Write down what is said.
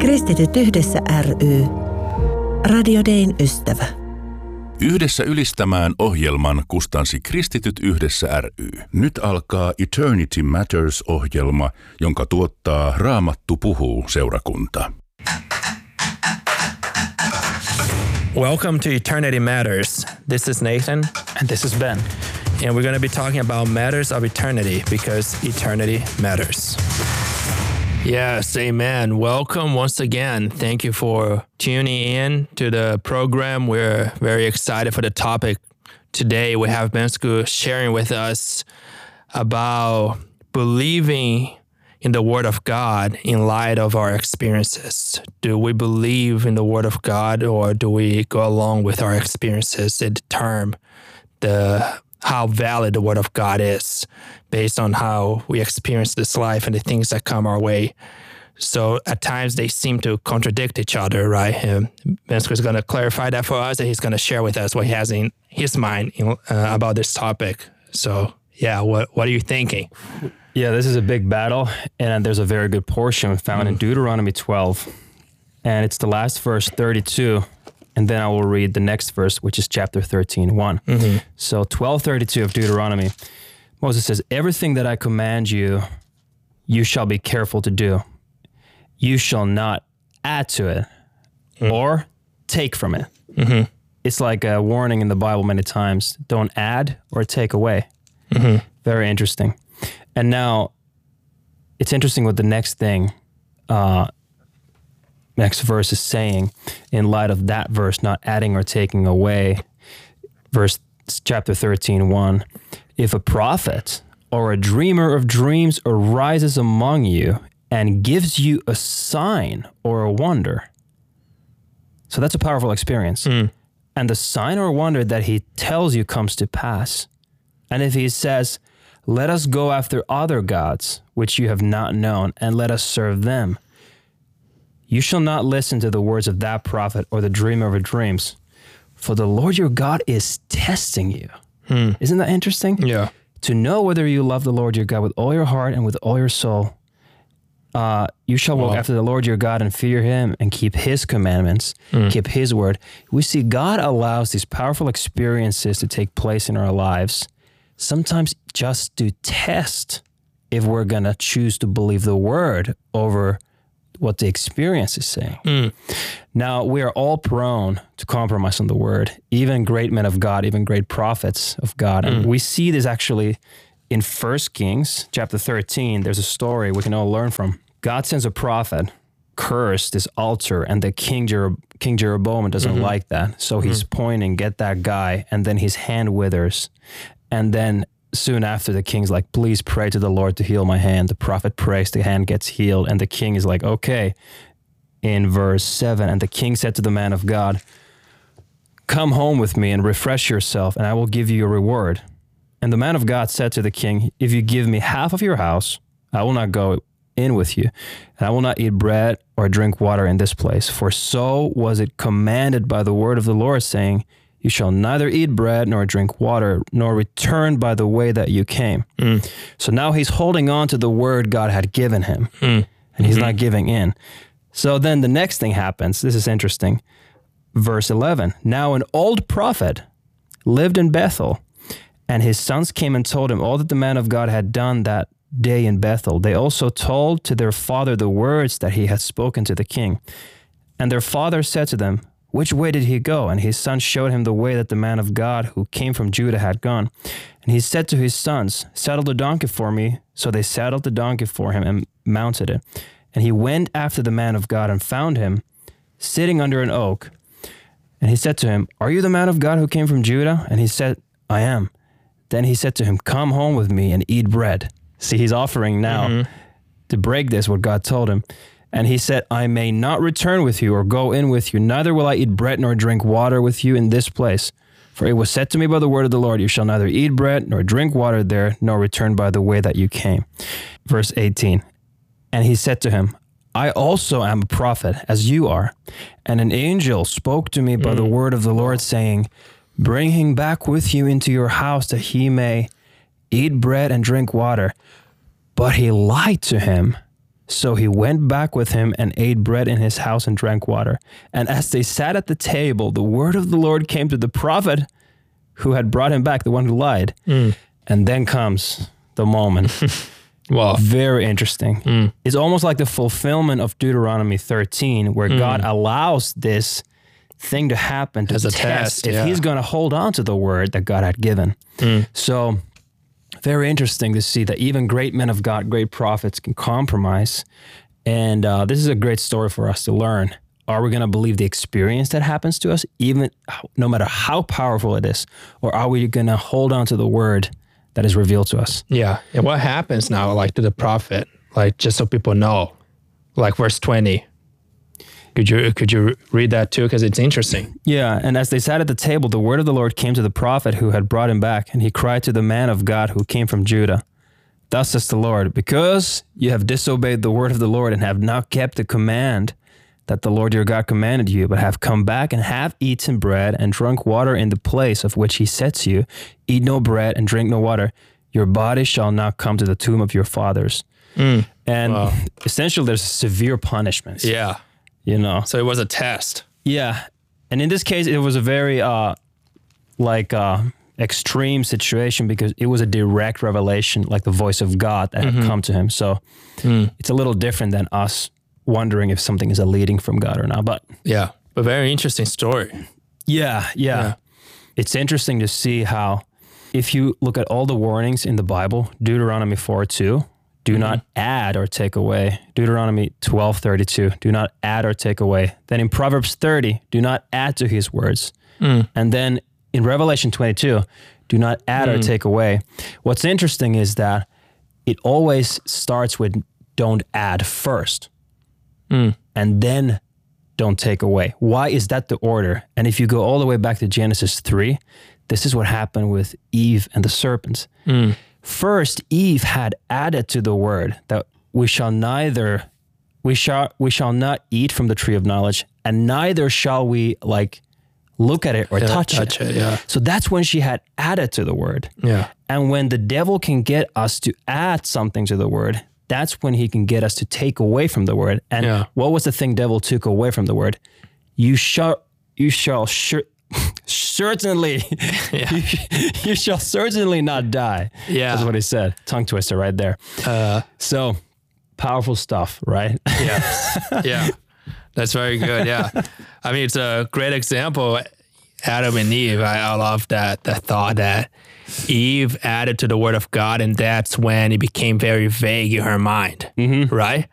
Kristityt yhdessä ry. Radio Dayn ystävä. Yhdessä ylistämään ohjelman kustansi Kristityt yhdessä ry. Nyt alkaa Eternity Matters-ohjelma, jonka tuottaa Raamattu puhuu -seurakunta. Welcome to Eternity Matters. This is Nathan. And this is Ben. And we're going to be talking about matters of eternity because eternity matters. Yes, amen. Welcome once again. Thank you for tuning in to the program. We're very excited for the topic. Today we have Bensku sharing with us about believing in the Word of God in light of our experiences. Do we believe in the Word of God, or do we go along with our experiences and determine how valid the Word of God is based on how we experience this life and the things that come our way? So at times they seem to contradict each other, right? Bensku is going to clarify that for us, and he's going to share with us what he has in his mind about this topic. So yeah, what are you thinking? Yeah, this is a big battle, and there's a very good portion found in Deuteronomy 12, and it's the last verse, 32, and then I will read the next verse, which is chapter 13:1. So 12:32 of Deuteronomy, Moses says, "Everything that I command you, you shall be careful to do. You shall not add to it or take from it." It's like a warning in the Bible many times. Don't add or take away. Very interesting. And now, it's interesting what the next verse is saying in light of that verse, not adding or taking away. Chapter 13:1. "If a prophet or a dreamer of dreams arises among you and gives you a sign or a wonder." So that's a powerful experience. "And the sign or wonder that he tells you comes to pass. And if he says, 'Let us go after other gods, which you have not known, and let us serve them,' you shall not listen to the words of that prophet or the dreamer of dreams. For the Lord your God is testing you." Isn't that interesting? Yeah. "To know whether you love the Lord your God with all your heart and with all your soul. You shall walk after the Lord your God and fear him and keep his commandments, keep his word." We see God allows these powerful experiences to take place in our lives, sometimes just to test if we're going to choose to believe the word over what the experience is saying. Now, we are all prone to compromise on the word, even great men of God, even great prophets of God. And we see this actually in 1 Kings chapter 13. There's a story we can all learn from. God sends a prophet, curse this altar, and the King Jeroboam doesn't like that. So he's pointing, "Get that guy," and then his hand withers. And then soon after, the king's like, "Please pray to the Lord to heal my hand." The prophet prays, the hand gets healed, and the king is like, "Okay." In verse 7, "And the king said to the man of God, 'Come home with me and refresh yourself, and I will give you a reward.' And the man of God said to the king, 'If you give me half of your house, I will not go in with you, and I will not eat bread or drink water in this place. For so was it commanded by the word of the Lord, saying, you shall neither eat bread nor drink water, nor return by the way that you came.'" So now he's holding on to the word God had given him, and he's not giving in. So then the next thing happens. This is interesting. Verse 11, "Now an old prophet lived in Bethel, and his sons came and told him all that the man of God had done that day in Bethel. They also told to their father the words that he had spoken to the king. And their father said to them, 'Which way did he go?' And his son showed him the way that the man of God who came from Judah had gone. And he said to his sons, 'Saddle the donkey for me.' So they saddled the donkey for him and mounted it. And he went after the man of God and found him sitting under an oak. And he said to him, 'Are you the man of God who came from Judah?' And he said, 'I am.' Then he said to him, 'Come home with me and eat bread.'" See, he's offering now to break this, what God told him. "And he said, 'I may not return with you or go in with you, neither will I eat bread nor drink water with you in this place. For it was said to me by the word of the Lord, you shall neither eat bread nor drink water there, nor return by the way that you came.'" Verse 18, "And he said to him, I also am a prophet, as you are. And an angel spoke to me by the word of the Lord, saying, bring him back with you into your house, that he may eat bread and drink water. But he lied to him So he went back with him and ate bread in his house and drank water. And as they sat at the table, the word of the Lord came to the prophet who had brought him back, the one who lied. And then comes the moment. Wow. Very interesting. It's almost like the fulfillment of Deuteronomy 13, where God allows this thing to happen to As a test test, if he's going to hold on to the word that God had given. So very interesting to see that even great men of God, great prophets can compromise. And this is a great story for us to learn. Are we going to believe the experience that happens to us, even no matter how powerful it is? Or are we going to hold on to the word that is revealed to us? Yeah. And what happens now, like to the prophet, like just so people know, like verse 20. Could you read that too? Because it's interesting. Yeah, and as they sat at the table, the word of the Lord came to the prophet who had brought him back, and he cried to the man of God who came from Judah. Thus says the Lord, because you have disobeyed the word of the Lord and have not kept the command that the Lord your God commanded you, but have come back and have eaten bread and drunk water in the place of which he said to you, eat no bread and drink no water, your body shall not come to the tomb of your fathers. And essentially there's severe punishments. Yeah. You know, So it was a test. yeah. And in this case, it was a very extreme situation because it was a direct revelation, like the voice of God that had come to him. So it's a little different than us wondering if something is a leading from God or not. But Yeah. But very interesting story. yeah. It's interesting to see how, if you look at all the warnings in the Bible, Deuteronomy 4:2, do not add or take away. Deuteronomy 12:32, do not add or take away. Then in Proverbs 30, do not add to his words. And then in Revelation 22, do not add or take away. What's interesting is that it always starts with don't add first. And then don't take away. Why is that the order? And if you go all the way back to Genesis 3, this is what happened with Eve and the serpents. First, Eve had added to the word that we shall not eat from the tree of knowledge, and neither shall we like look at it or touch it. Yeah. So that's when she had added to the word. Yeah. And when the devil can get us to add something to the word, that's when he can get us to take away from the word. And what was the thing devil took away from the word? You shall certainly, you shall certainly not die. Yeah. That's what he said. Tongue twister right there. So powerful stuff, right? Yeah. That's very good. Yeah. I mean, it's a great example. Adam and Eve. I love that thought that Eve added to the word of God, and that's when it became very vague in her mind, right?